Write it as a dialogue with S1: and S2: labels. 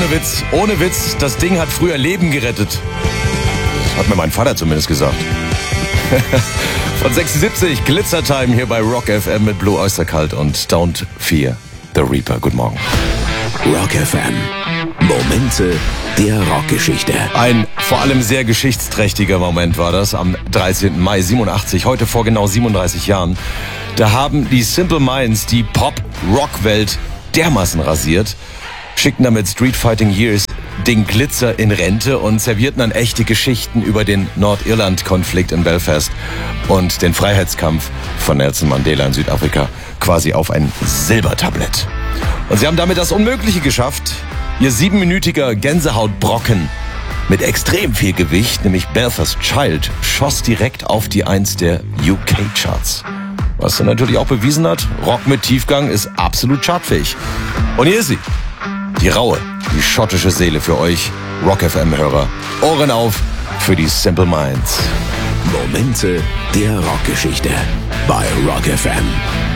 S1: ohne Witz, das Ding hat früher Leben gerettet. Hat mir mein Vater zumindest gesagt. Von 76, Glitzertime hier bei Rock FM mit Blue Oyster Cult und Don't Fear the Reaper. Guten Morgen.
S2: Rock FM. Momente der Rockgeschichte.
S1: Ein vor allem sehr geschichtsträchtiger Moment war das am 13. Mai 87, heute vor genau 37 Jahren. Da haben die Simple Minds die Pop-Rock-Welt dermaßen rasiert, schickten damit Street Fighting Years den Glitzer in Rente und servierten dann echte Geschichten über den Nordirland-Konflikt in Belfast und den Freiheitskampf von Nelson Mandela in Südafrika quasi auf ein Silbertablett. Und sie haben damit das Unmögliche geschafft. Ihr 7-minütiger Gänsehautbrocken mit extrem viel Gewicht, nämlich Belfast Child, schoss direkt auf die 1 der UK-Charts. Was er natürlich auch bewiesen hat, Rock mit Tiefgang ist absolut chartfähig. Und hier ist sie, die raue, die schottische Seele für euch, Rock FM-Hörer. Ohren auf für die Simple Minds.
S2: Momente der Rockgeschichte bei Rock FM.